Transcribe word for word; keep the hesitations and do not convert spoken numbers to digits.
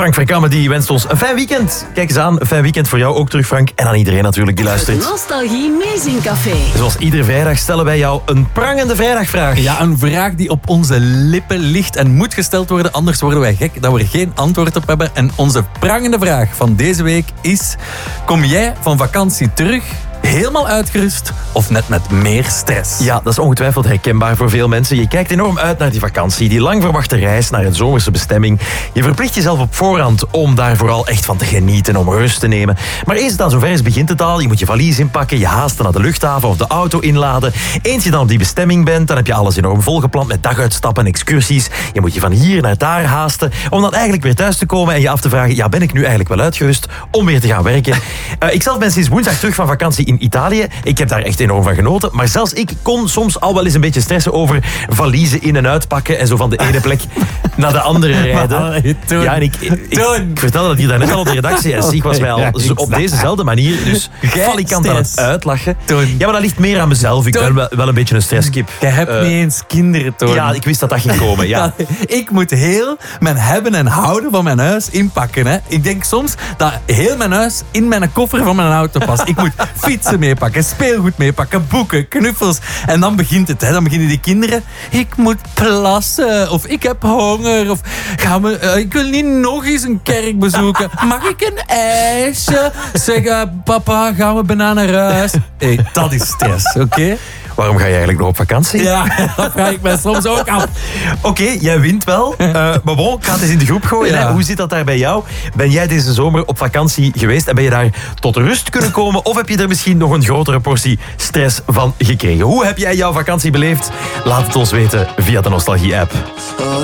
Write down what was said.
Frank Verkamme die wenst ons een fijn weekend. Kijk eens aan, een fijn weekend voor jou ook terug, Frank. En aan iedereen natuurlijk die luistert. Nostalgie Meezingcafé. Zoals iedere vrijdag stellen wij jou een prangende vrijdagvraag. Ja, een vraag die op onze lippen ligt en moet gesteld worden. Anders worden wij gek dat we er geen antwoord op hebben. En onze prangende vraag van deze week is... Kom jij van vakantie terug helemaal uitgerust of net met meer stress? Ja, dat is ongetwijfeld herkenbaar voor veel mensen. Je kijkt enorm uit naar die vakantie, die lang verwachte reis naar een zomerse bestemming. Je verplicht jezelf op voorhand om daar vooral echt van te genieten, om rust te nemen. Maar eens het dan zover is, begint het al. Je moet je valies inpakken, je haasten naar de luchthaven of de auto inladen. Eens je dan op die bestemming bent, dan heb je alles enorm volgepland met daguitstappen en excursies. Je moet je van hier naar daar haasten, om dan eigenlijk weer thuis te komen en je af te vragen, ja, ben ik nu eigenlijk wel uitgerust om weer te gaan werken? Uh, ik zelf ben sinds woensdag terug van vakantie in Italië. Ik heb daar echt enorm van genoten. Maar zelfs ik kon soms al wel eens een beetje stressen over valiezen in- en uitpakken en zo van de ene plek naar de andere rijden. Toen, ja, en ik, ik, ik, ik vertelde dat hier daarnet al op de redactie. En Sieg was mij al Ja, zo op dezezelfde manier. Dus valikant aan het uitlachen. Toen. Ja, maar dat ligt meer aan mezelf. Ik ben wel, wel een beetje een stresskip. Je hebt Uh, niet eens kinderen, Toon. Ja, ik wist dat dat ging komen. Ja. Ik moet heel mijn hebben en houden van mijn huis inpakken. Hè. Ik denk soms dat heel mijn huis in mijn koffer van mijn auto past. Ik moet fietsen meepakken, speelgoed meepakken, boeken, knuffels. En dan begint het. Hè. Dan beginnen die kinderen. Ik moet plassen. Of ik heb honger. Of gaan we, uh, ik wil niet nog eens een kerk bezoeken. Mag ik een ijsje? Zeg, uh, papa, gaan we bijna naar huis? Hey, dat is stress, oké? Okay? Waarom ga je eigenlijk nog op vakantie? Ja, dat vraag ik mij soms ook af. Oké, okay, jij wint wel. Uh, maar bon, ik ga het eens in de groep gooien. Ja. Hè? Hoe zit dat daar bij jou? Ben jij deze zomer op vakantie geweest en ben je daar tot rust kunnen komen? Of heb je er misschien nog een grotere portie stress van gekregen? Hoe heb jij jouw vakantie beleefd? Laat het ons weten via de Nostalgie-app.